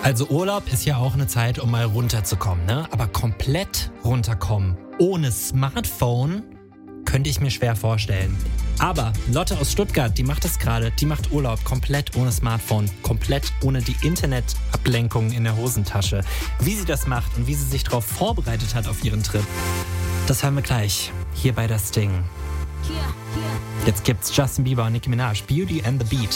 Also Urlaub ist ja auch eine Zeit, um mal runterzukommen, ne? Aber komplett runterkommen ohne Smartphone könnte ich mir schwer vorstellen. Aber Lotte aus Stuttgart, die macht das gerade. Die macht Urlaub komplett ohne Smartphone, komplett ohne die Internetablenkung in der Hosentasche. Wie sie das macht und wie sie sich darauf vorbereitet hat auf ihren Trip, das hören wir gleich hier bei Das Ding. Jetzt gibt's Justin Bieber und Nicki Minaj, Beauty and the Beat.